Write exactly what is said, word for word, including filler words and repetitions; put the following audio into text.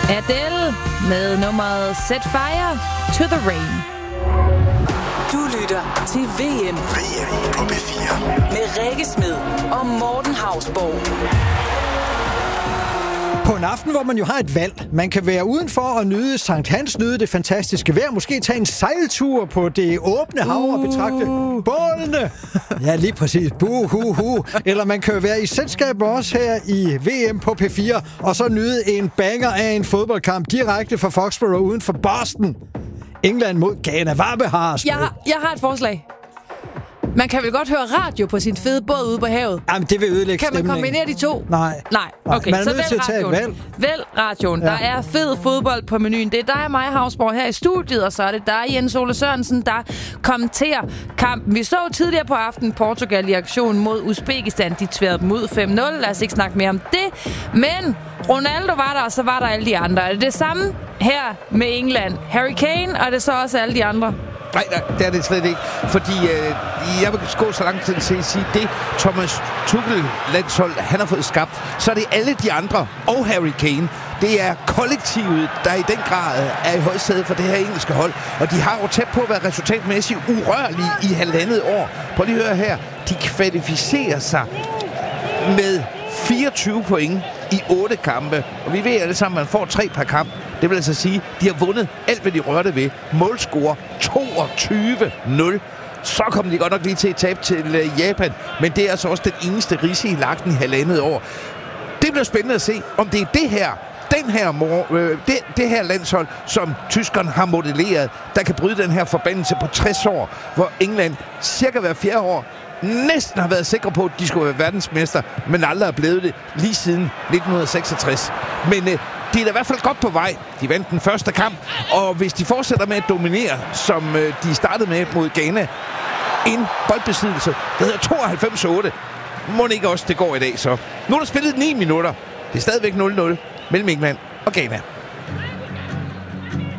Adele med nummeret Set Fire to the Rain. Du lytter til V M. V M på B fire. Med Rikke Smed og Morten Hausborg. På en aften, hvor man jo har et valg. Man kan være udenfor og nyde Sankt Hans, nyde det fantastiske vejr. Måske tage en sejltur på det åbne hav og betragte bålene. Ja, lige præcis. Buhuhu. Eller man kan være i selskab med os her i V M på P fire, og så nyde en banger af en fodboldkamp direkte fra Foxborough uden for Boston. England mod Ghana. Hvad behares? Jeg har, jeg har et forslag. Man kan vel godt høre radio på sin fede båd ude på havet? Jamen, det vil ødelægge Kan man stemningen. kombinere de to? Nej. Nej, okay. Man er Så nødt vælg til at tage et radioen. valg. Vælg radioen. Ja. Der er fed fodbold på menuen. Det er dig og mig, Hausborg, her i studiet, og så er det dig, Jens Ole Sørensen, der kommenterer kampen. Vi så tidligere på aftenen Portugal i aktion mod Uzbekistan. De tværede dem ud fem nul. Lad os ikke snakke mere om det. Men Ronaldo var der, og så var der alle de andre. Er det det samme her med England? Harry Kane, og er det så også alle de andre? Nej, nej, det er det slet ikke. Fordi øh, jeg vil gå så langt til at sige, det Thomas Tuchel landshold, han har fået skabt, så er det alle de andre og Harry Kane. Det er kollektivet, der i den grad er i højsædet for det her engelske hold. Og de har jo tæt på at være resultatmæssigt urørlige i halvandet år. Prøv lige at høre her. De kvalificerer sig med fireogtyve point i otte kampe. Og vi ved alle sammen, at man får tre per kamp. Det vil altså sige, at de har vundet alt, hvad de rørte ved. Målscore toogtyve nul. Så kom de godt nok lige til at tabe til uh, Japan. Men det er altså også den eneste risse i lagten i halvandet år. Det bliver spændende at se, om det er det her, den her mor, øh, det, det her landshold, som tyskerne har modelleret, der kan bryde den her forbandelse på tres år, hvor England cirka hver fjerde år næsten har været sikre på, at de skulle være verdensmester, men aldrig er blevet det lige siden nitten seksogtres. Men øh, de er da i hvert fald godt på vej. De vandt den første kamp, og hvis de fortsætter med at dominere, som øh, de startede med mod Ghana, en boldbesiddelse, der hedder tooghalvfems otte, må ikke også det går i dag så. Nu er der spillet ni minutter. Det er stadigvæk nul nul mellem England og Ghana.